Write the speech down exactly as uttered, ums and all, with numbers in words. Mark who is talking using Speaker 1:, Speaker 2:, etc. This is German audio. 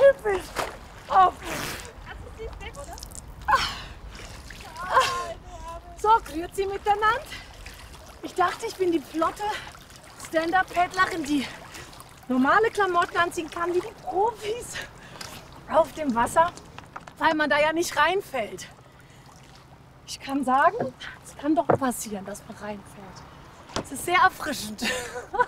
Speaker 1: typisch. Oh. So, grüezi miteinander. Ich dachte, ich bin die flotte Stand-Up-Paddlerin, die normale Klamotten anziehen kann, wie die Profis auf dem Wasser, weil man da ja nicht reinfällt. Ich kann sagen, es kann doch passieren, dass man reinfällt. Es ist sehr erfrischend.